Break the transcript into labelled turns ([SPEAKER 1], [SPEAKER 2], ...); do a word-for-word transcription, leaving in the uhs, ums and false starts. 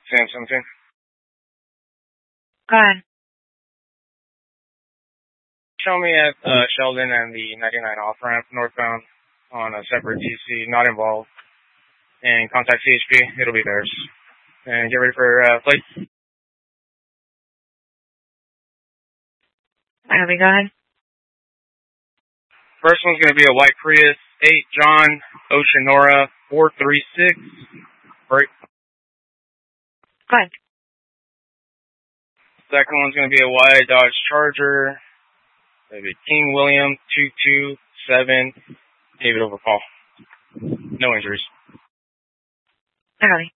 [SPEAKER 1] Sam seventeen.
[SPEAKER 2] Go ahead.
[SPEAKER 1] Show me at uh, Sheldon and the ninety-nine off-ramp northbound on a separate T C, not involved. And contact C H P, it'll be theirs. And get ready for uh, plates.
[SPEAKER 2] Abby, go ahead.
[SPEAKER 1] First one's going to be a white Prius, eight John Oceanora four three six. Break.
[SPEAKER 2] Go ahead.
[SPEAKER 1] Second one's going to be a white Dodge Charger, maybe King William two two seven, David Overfall. No injuries.
[SPEAKER 2] Abby.